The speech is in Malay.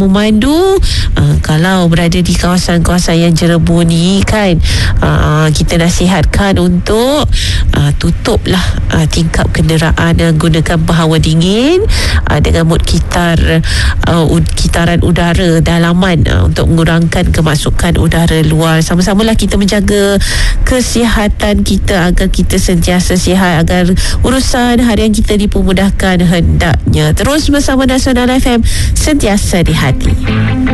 memandu. Kalau berada di kawasan-kawasan yang jerebu ni kan, kita nasihatkan untuk tutuplah tingkap kenderaan, gunakan bahawa dingin dengan mood kitaran udara dalaman untuk mengurangkan kemasukan udara luar. Sama-samalah kita menjaga kesihatan kita agar kita sentiasa sihat, agar urusan harian kita dipermudahkan hendaknya. Terus bersama Nasional FM, sentiasa di hati.